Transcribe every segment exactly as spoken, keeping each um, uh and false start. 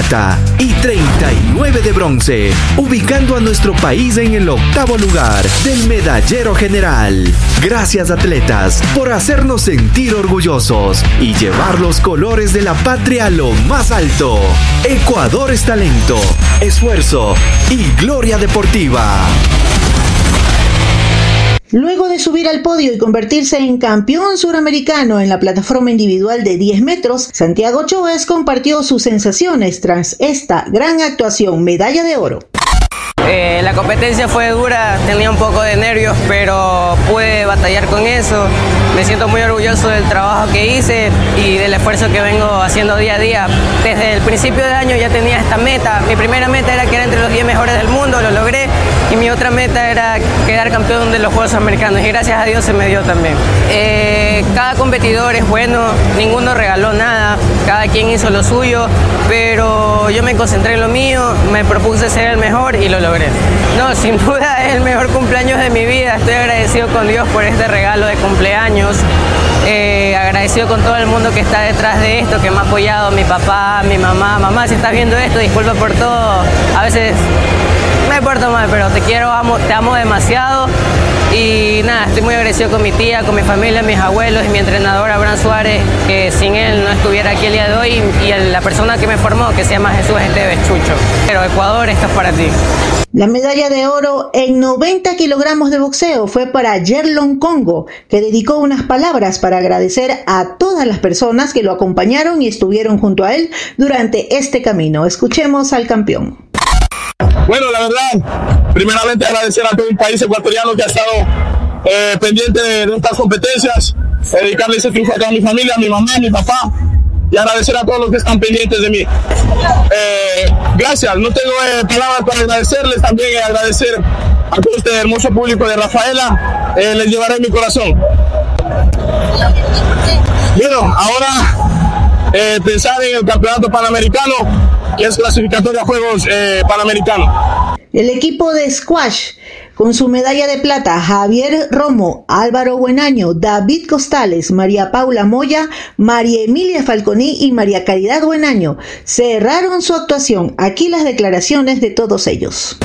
plata y treinta y nueve de bronce, ubicando a nuestro país en el octavo lugar del medallero general. Gracias, atletas, por hacernos sentir orgullosos y llevar los colores de la patria a lo más alto. Ecuador es talento, esfuerzo y gloria deportiva. Luego de subir al podio y convertirse en campeón suramericano en la plataforma individual de diez metros, Santiago Choes compartió sus sensaciones tras esta gran actuación, medalla de oro. Eh, la competencia fue dura, tenía un poco de nervios, pero pude batallar con eso. Me siento muy orgulloso del trabajo que hice y del esfuerzo que vengo haciendo día a día. Desde el principio de año ya tenía esta meta. Mi primera meta era quedar entre los diez mejores del mundo, lo logré. Y mi otra meta era quedar campeón de los Juegos Americanos y gracias a Dios se me dio también. Eh, cada competidor es bueno, ninguno regaló nada, cada quien hizo lo suyo, pero yo me concentré en lo mío, me propuse ser el mejor y lo logré. No, sin duda es el mejor cumpleaños de mi vida, estoy agradecido con Dios por este regalo de cumpleaños, eh, agradecido con todo el mundo que está detrás de esto, que me ha apoyado, mi papá, mi mamá. Mamá, si estás viendo esto, disculpa por todo, a veces me porto mal, pero te quiero, amo, te amo demasiado y nada, estoy muy agradecido con mi tía, con mi familia, mis abuelos y mi entrenador Abraham Suárez, que sin él no estuviera aquí el día de hoy, y el, la persona que me formó, que se llama Jesús Esteves Chucho. Pero Ecuador, esto es para ti. La medalla de oro en noventa kilogramos de boxeo fue para Yerlon Congo, que dedicó unas palabras para agradecer a todas las personas que lo acompañaron y estuvieron junto a él durante este camino. Escuchemos al campeón. Bueno, la verdad, primeramente agradecer a todo el país ecuatoriano que ha estado eh, pendiente de, de estas competencias, dedicarle ese triunfo a toda mi familia, a mi mamá, a mi papá, y agradecer a todos los que están pendientes de mí. Eh, gracias, no tengo eh, palabras para agradecerles, también eh, agradecer a todo este hermoso público de Rafaela, eh, les llevaré en mi corazón. Bueno, ahora eh, pensar en el campeonato panamericano, que es clasificatorio a Juegos eh, Panamericanos. El equipo de squash, con su medalla de plata, Javier Romo, Álvaro Buenaño, David Costales, María Paula Moya, María Emilia Falconi y María Caridad Buenaño, cerraron su actuación. Aquí las declaraciones de todos ellos.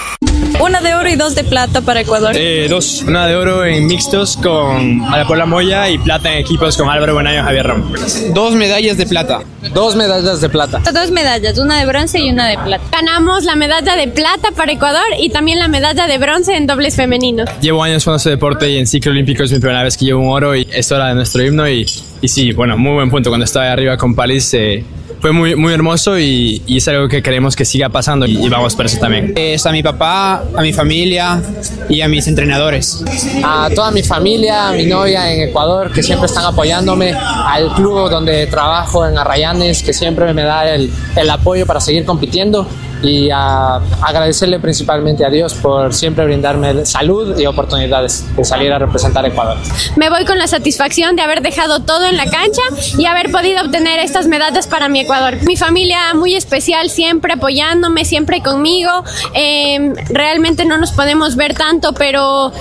Una de oro y dos de plata para Ecuador. Eh, dos, una de oro en mixtos con María Paula Moya y plata en equipos con Álvaro Buenaño y Javier Romo. Dos medallas de plata. Dos medallas de plata. Dos medallas, una de bronce y una de plata. Ganamos la medalla de plata para Ecuador y también la medalla de bronce en dobles femeninos. Llevo años jugando este deporte y en ciclo olímpico es mi primera vez que llevo un oro y esto era de nuestro himno y, y sí, bueno, muy buen punto. Cuando estaba arriba con Palis eh, fue muy, muy hermoso y, y es algo que queremos que siga pasando y, y vamos por eso también. Es a mi papá, a mi familia y a mis entrenadores. A toda mi familia, a mi novia en Ecuador que siempre están apoyándome, al club donde trabajo en Arrayanes que siempre me da el, el apoyo para seguir compitiendo y a agradecerle principalmente a Dios por siempre brindarme salud y oportunidades de salir a representar a Ecuador. Me voy con la satisfacción de haber dejado todo en la cancha y haber podido obtener estas medallas para mi Ecuador. Mi familia muy especial, siempre apoyándome, siempre conmigo. Eh, realmente no nos podemos ver tanto, pero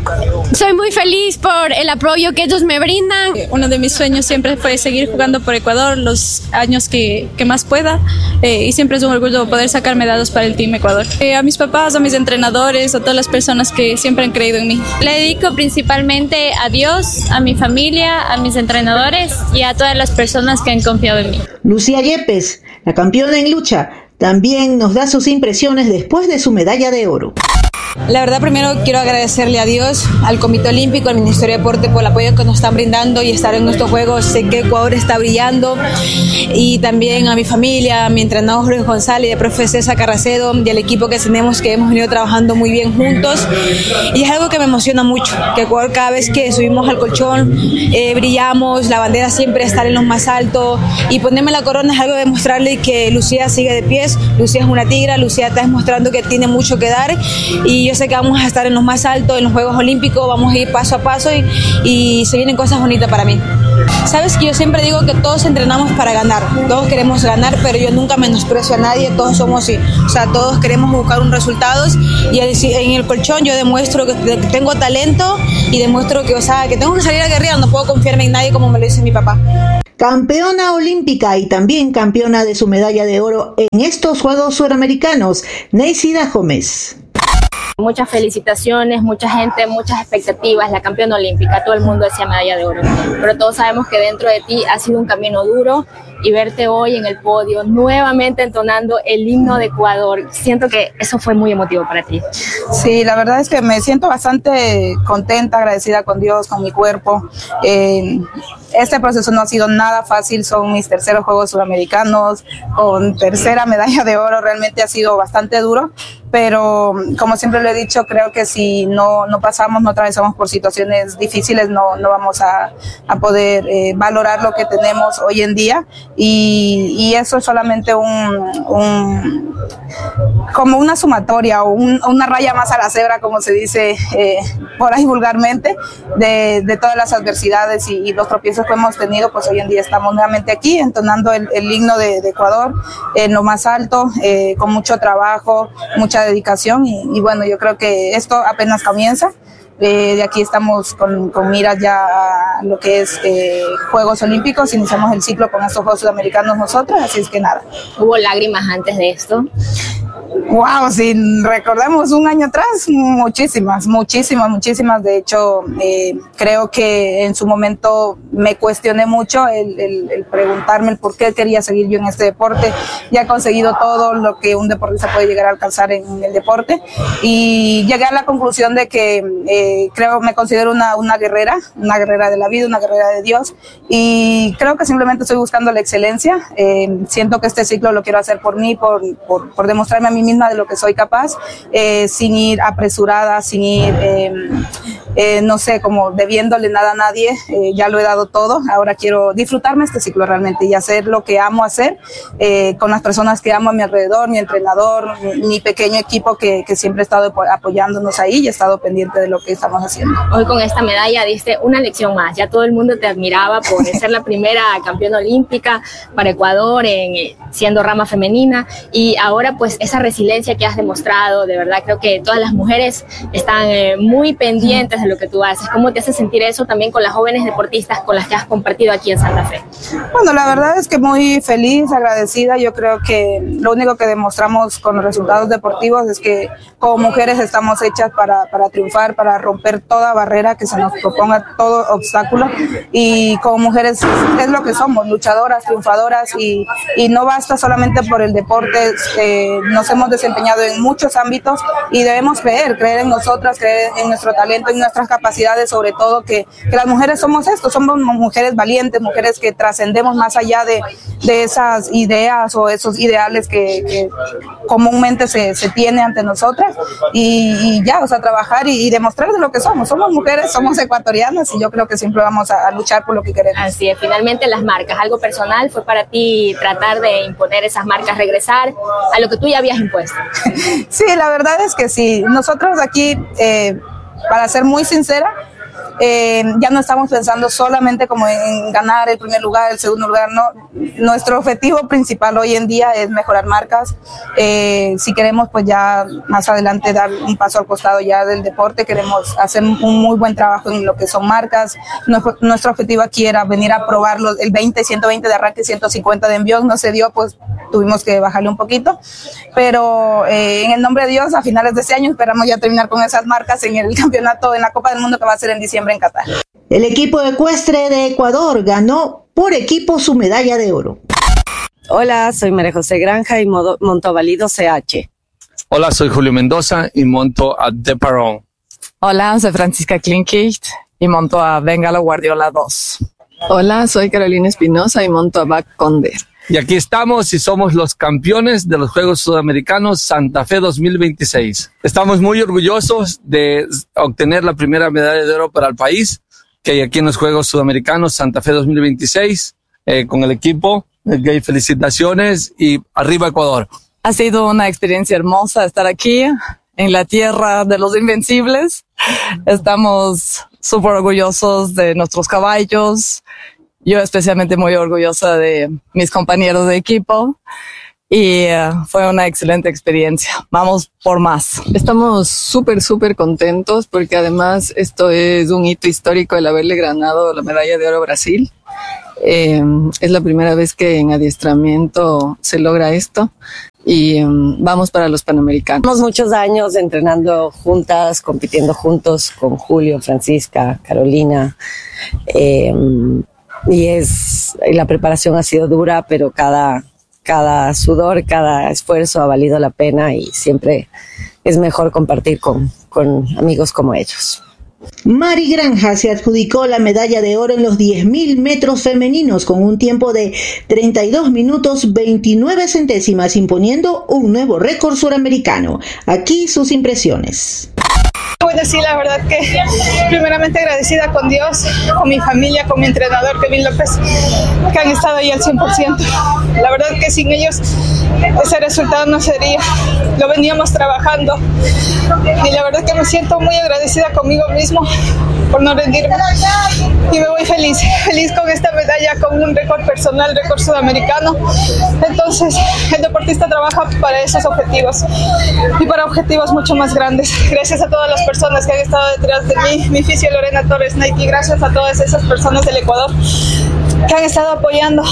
soy muy feliz por el apoyo que ellos me brindan. Uno de mis sueños siempre fue seguir jugando por Ecuador los años que, que más pueda eh, y siempre es un orgullo poder sacar medallas para el Team Ecuador. Eh, a mis papás, a mis entrenadores, a todas las personas que siempre han creído en mí. Le dedico principalmente a Dios, a mi familia, a mis entrenadores y a todas las personas que han confiado en mí. Lucía Yepes, la campeona en lucha, también nos da sus impresiones después de su medalla de oro. La verdad, primero quiero agradecerle a Dios, al Comité Olímpico, al Ministerio de Deporte por el apoyo que nos están brindando y estar en estos Juegos. Sé que Ecuador está brillando y también a mi familia, a mi entrenador Jorge González, al profe César Carracedo y al equipo que tenemos, que hemos venido trabajando muy bien juntos. Y es algo que me emociona mucho, que Ecuador cada vez que subimos al colchón eh, brillamos, la bandera siempre está en lo más alto y ponerme la corona es algo de demostrarle que Lucía sigue de pies. Lucía es una tigra, Lucía está demostrando que tiene mucho que dar y yo sé que vamos a estar en los más altos, en los Juegos Olímpicos, vamos a ir paso a paso y, y se vienen cosas bonitas para mí. Sabes que yo siempre digo que todos entrenamos para ganar, todos queremos ganar, pero yo nunca menosprecio a nadie, todos somos, o sea, todos queremos buscar un resultado y en el colchón yo demuestro que tengo talento y demuestro que, o sea, que tengo que salir a guerrear, no puedo confiarme en nadie como me lo dice mi papá. campeona olímpica y también campeona de su medalla de oro en estos Juegos Suramericanos, Neisida Gómez. Muchas felicitaciones, mucha gente, muchas expectativas, la campeona olímpica, todo el mundo decía medalla de oro, pero todos sabemos que dentro de ti ha sido un camino duro y verte hoy en el podio nuevamente entonando el himno de Ecuador, siento que eso fue muy emotivo para ti. Sí, la verdad es que me siento bastante contenta, agradecida con Dios, con mi cuerpo. Eh, este proceso no ha sido nada fácil, son mis terceros Juegos Suramericanos, con tercera medalla de oro, realmente ha sido bastante duro, pero como siempre lo he dicho, creo que si no, no pasamos, no atravesamos por situaciones difíciles, no, no vamos a, a poder eh, valorar lo que tenemos hoy en día, y, y eso es solamente un, un como una sumatoria o un, una raya más a la cebra, como se dice eh, por ahí vulgarmente, de, de todas las adversidades y, y los tropiezos que hemos tenido. Pues hoy en día estamos nuevamente aquí entonando el, el himno de, de Ecuador en lo más alto, eh, con mucho trabajo, mucha dedicación, y, y bueno, yo creo que esto apenas comienza. Eh, de aquí estamos con, con miras ya a lo que es eh, Juegos Olímpicos, iniciamos el ciclo con estos Juegos Sudamericanos nosotros, así es que nada. ¿Hubo lágrimas antes de esto? Wow, si recordamos un año atrás, muchísimas, muchísimas, muchísimas. De hecho, eh, creo que en su momento me cuestioné mucho el, el, el preguntarme el por qué quería seguir yo en este deporte. Ya he conseguido todo lo que un deportista puede llegar a alcanzar en el deporte, y llegué a la conclusión de que eh, creo, me considero una, una guerrera, una guerrera de la vida, una guerrera de Dios, y creo que simplemente estoy buscando la excelencia. Eh, siento que este ciclo lo quiero hacer por mí, por, por, por demostrarme a mí misma de lo que soy capaz, eh, sin ir apresurada, sin ir, eh, eh, no sé, como debiéndole nada a nadie. Eh, ya lo he dado todo, ahora quiero disfrutarme este ciclo realmente y hacer lo que amo hacer, eh, con las personas que amo a mi alrededor, mi entrenador, mi, mi pequeño equipo que, que siempre ha estado apoyándonos ahí y he estado pendiente de lo que estamos haciendo. Hoy con esta medalla diste una lección más, ya todo el mundo te admiraba por ser la primera campeona olímpica para Ecuador en, siendo rama femenina, y ahora pues esa resiliencia que has demostrado, de verdad creo que todas las mujeres están eh, muy pendientes de lo que tú haces. ¿Cómo te hace sentir eso también con las jóvenes deportistas con las que has compartido aquí en Santa Fe? Bueno, la verdad es que muy feliz, agradecida. Yo creo que lo único que demostramos con los resultados deportivos es que como mujeres estamos hechas para, para triunfar, para romper toda barrera que se nos proponga, todo obstáculo, y como mujeres es lo que somos, luchadoras, triunfadoras, y, y no basta solamente por el deporte. Eh, nos hemos desempeñado en muchos ámbitos y debemos creer, creer en nosotras, creer en nuestro talento, en nuestras capacidades, sobre todo que, que las mujeres somos esto, somos mujeres valientes, mujeres que trascendemos más allá de, de esas ideas o esos ideales que, que comúnmente se, se tiene ante nosotras, y, y ya, o sea, trabajar y, y demostrar de lo que somos. Somos mujeres, somos ecuatorianas, y yo creo que siempre vamos a, a luchar por lo que queremos. Así es, finalmente las marcas, algo personal fue para ti tratar de imponer esas marcas, regresar a lo que tú ya habías impuesto. Sí, la verdad es que sí. Nosotros aquí, eh, para ser muy sincera, eh, ya no estamos pensando solamente como en ganar el primer lugar, el segundo lugar, no. Nuestro objetivo principal hoy en día es mejorar marcas. Eh, si queremos, pues ya más adelante dar un paso al costado ya del deporte, queremos hacer un muy buen trabajo en lo que son marcas. Nuestro, nuestro objetivo aquí era venir a probar los, el veinte, ciento veinte de arranque, ciento cincuenta de envión, no se dio, pues tuvimos que bajarle un poquito, pero eh, en el nombre de Dios, a finales de este año esperamos ya terminar con esas marcas en el campeonato, en la Copa del Mundo, que va a ser en diciembre en Qatar. El equipo ecuestre de Ecuador ganó por equipo su medalla de oro. Hola, soy María José Granja y monto Valido C H. Hola, soy Julio Mendoza y monto a De Parón. Hola, soy Francisca Klinkigt y monto a Bengalo Guardiola dos. Hola, soy Carolina Espinosa y monto a Back Conde. Y aquí estamos y somos los campeones de los Juegos Sudamericanos Santa Fe dos mil veintiséis. Estamos muy orgullosos de obtener la primera medalla de oro para el país que hay aquí en los Juegos Sudamericanos Santa Fe dos mil veintiséis eh, con el equipo. Okay, felicitaciones y arriba Ecuador. Ha sido una experiencia hermosa estar aquí en la tierra de los invencibles. Estamos súper orgullosos de nuestros caballos. Yo especialmente muy orgullosa de mis compañeros de equipo. y uh, fue una excelente experiencia. Vamos por más. Estamos súper, súper contentos porque además esto es un hito histórico el haberle ganado la medalla de oro a Brasil. Eh, es la primera vez que en adiestramiento se logra esto y um, vamos para los Panamericanos. Llevamos muchos años entrenando juntas, compitiendo juntos con Julio, Francisca, Carolina, eh, y es y la preparación ha sido dura, pero cada cada sudor, cada esfuerzo ha valido la pena y siempre es mejor compartir con, con amigos como ellos. Mari Granja se adjudicó la medalla de oro en los diez mil metros femeninos con un tiempo de treinta y dos minutos veintinueve centésimas, imponiendo un nuevo récord suramericano. Aquí sus impresiones. Bueno, sí, la verdad que primeramente agradecida con Dios, con mi familia, con mi entrenador Kevin López, que han estado ahí al cien por ciento. La verdad que sin ellos ese resultado no sería, lo veníamos trabajando y la verdad que me siento muy agradecida conmigo mismo por no rendirme y me voy feliz, feliz con esta medalla, con un récord personal, récord sudamericano. Entonces el deportista trabaja para esos objetivos y para objetivos mucho más grandes. Gracias a todas las personas que han estado detrás de mí, mi fisio Lorena Torres Nike, gracias a todas esas personas del Ecuador que han estado apoyando.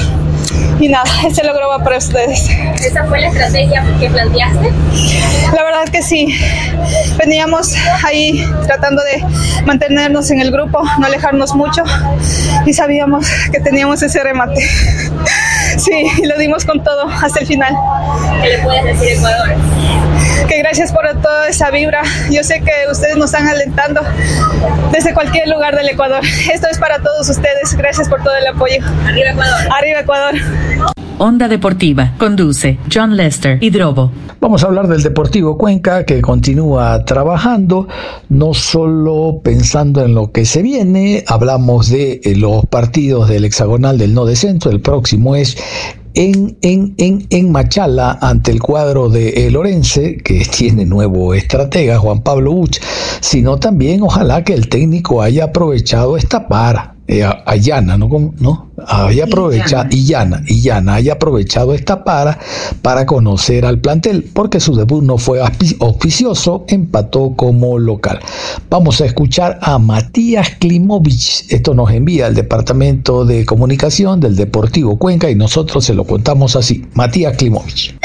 Y nada, este logro va para ustedes. ¿Esa fue la estrategia que planteaste? La verdad que sí. Veníamos ahí tratando de mantenernos en el grupo, no alejarnos mucho y sabíamos que teníamos ese remate. Sí, y lo dimos con todo hasta el final. ¿Qué le puedes decir a Ecuador? Que gracias por toda esa vibra. Yo sé que ustedes nos están alentando desde cualquier lugar del Ecuador. Esto es para todos ustedes. Gracias por todo el apoyo. Arriba Ecuador. Arriba Ecuador. Onda Deportiva. Conduce John Lester y Drobo. Vamos a hablar del Deportivo Cuenca, que continúa trabajando, no solo pensando en lo que se viene. Hablamos de los partidos del hexagonal del no descenso. El próximo es en, en, en, en Machala, ante el cuadro de El Orense, que tiene nuevo estratega, Juan Pablo Uch, sino también ojalá que el técnico haya aprovechado esta para. Eh, Ayana, ¿no? ¿no? Haya aprovechado, Illana, Illana, haya aprovechado esta para para conocer al plantel, porque su debut no fue auspicioso, empató como local. Vamos a escuchar a Matías Klimovich. Esto nos envía el Departamento de Comunicación del Deportivo Cuenca y nosotros se lo contamos así. Matías Klimovich.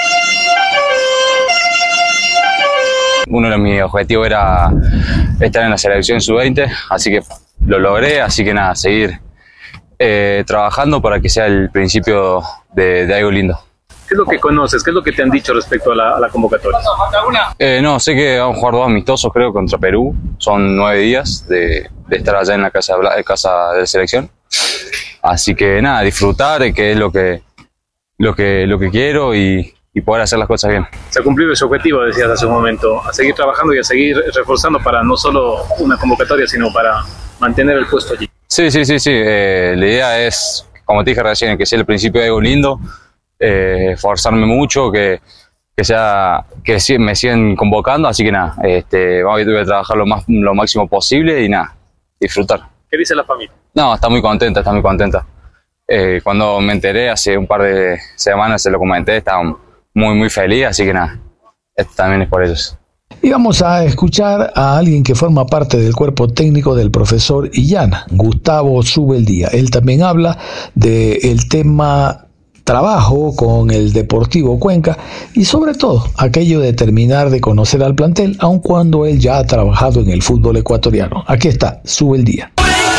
Uno de mis objetivos era estar en la selección sub veinte, así que lo logré, así que nada, seguir eh, trabajando para que sea el principio de, de algo lindo. ¿Qué es lo que conoces? ¿Qué es lo que te han dicho respecto a la, a la convocatoria? Eh, no, sé que vamos a jugar dos amistosos, creo, contra Perú. Son nueve días de, de estar allá en la casa de, casa de selección. Así que nada, disfrutar, que es lo que, lo que, lo que quiero y, y poder hacer las cosas bien. Se ha cumplido ese objetivo, decías hace un momento, a seguir trabajando y a seguir reforzando para no solo una convocatoria, sino para mantener el puesto allí. Sí, sí, sí, sí. Eh, la idea es, como te dije recién, que sea el principio de algo lindo, eh, esforzarme mucho, que, que sea que me sigan convocando, así que nada, este, vamos a trabajar lo, más, lo máximo posible y nada, disfrutar. ¿Qué dice la familia? No, está muy contenta, está muy contenta. Eh, cuando me enteré hace un par de semanas, se lo comenté, estaba muy, muy feliz, así que nada, esto también es por ellos. Y vamos a escuchar a alguien que forma parte del cuerpo técnico del profesor Illana, Gustavo Subeldía. Él también habla del tema trabajo con el Deportivo Cuenca y sobre todo aquello de terminar de conocer al plantel, aun cuando él ya ha trabajado en el fútbol ecuatoriano. Aquí está Subeldía.